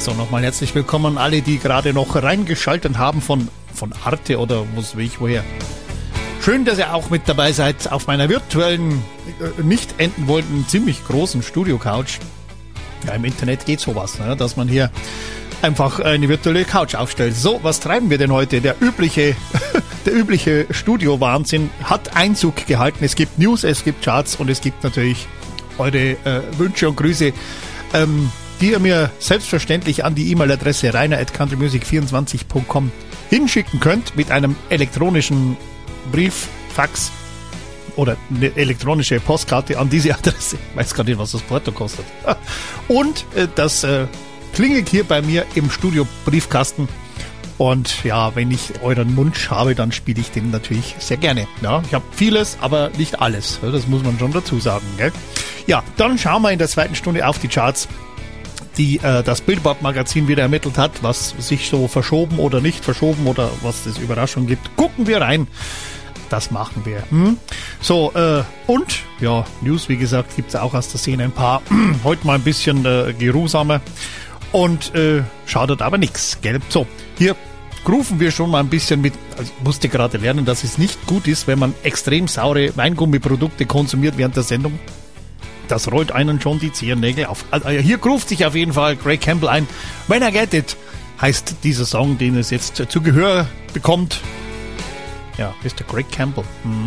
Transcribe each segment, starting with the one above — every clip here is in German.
So, nochmal herzlich willkommen an alle, die gerade noch reingeschaltet haben von Arte oder woher. Schön, dass ihr auch mit dabei seid auf meiner virtuellen, nicht enden wollten, ziemlich großen Studio-Couch. Ja, im Internet geht sowas, ne? Dass man hier einfach eine virtuelle Couch aufstellt. So, was treiben wir denn heute? Der übliche Studio-Wahnsinn hat Einzug gehalten. Es gibt News, es gibt Charts und es gibt natürlich eure Wünsche und Grüße, die ihr mir selbstverständlich an die E-Mail-Adresse rainer@countrymusic24.com hinschicken könnt mit einem elektronischen Brief, Fax oder eine elektronische Postkarte an diese Adresse. Ich weiß gar nicht, was das Porto kostet. Und das klingelt hier bei mir im Studio-Briefkasten. Und ja, wenn ich euren Wunsch habe, dann spiele ich den natürlich sehr gerne. Ja, ich habe vieles, aber nicht alles. Das muss man schon dazu sagen, gell? Ja, dann schauen wir in der zweiten Stunde auf die Charts, die das Billboard-Magazin wieder ermittelt hat, was sich so verschoben oder nicht verschoben oder was es Überraschung gibt. Gucken wir rein. Das machen wir. So, und, ja, News, wie gesagt, gibt es auch aus der Szene ein paar. Heute mal ein bisschen geruhsamer. Und schadet aber nichts, gell? So, hier rufen wir schon mal ein bisschen mit. Also ich musste gerade lernen, dass es nicht gut ist, wenn man extrem saure Weingummiprodukte konsumiert während der Sendung. Das rollt einen schon die Zehennägel auf. Also hier ruft sich auf jeden Fall Greg Campbell ein. When I Get It heißt dieser Song, den es jetzt zu Gehör bekommt. Ja, ist der Greg Campbell.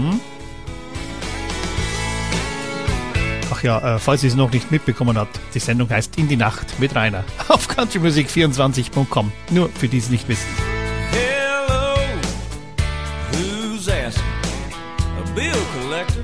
Ach ja, falls ihr es noch nicht mitbekommen habt, die Sendung heißt In die Nacht mit Rainer auf countrymusic24.com. Nur für die es nicht wissen.